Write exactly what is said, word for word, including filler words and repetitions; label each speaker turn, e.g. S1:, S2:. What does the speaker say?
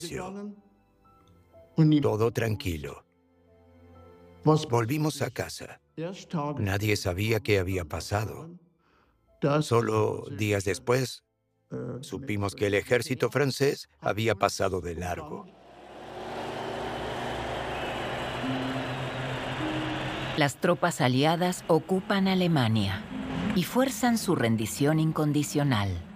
S1: Todo tranquilo. Volvimos a casa. Nadie sabía qué había pasado. Solo días después, supimos que el ejército francés había pasado de largo.
S2: Las tropas aliadas ocupan Alemania y fuerzan su rendición incondicional.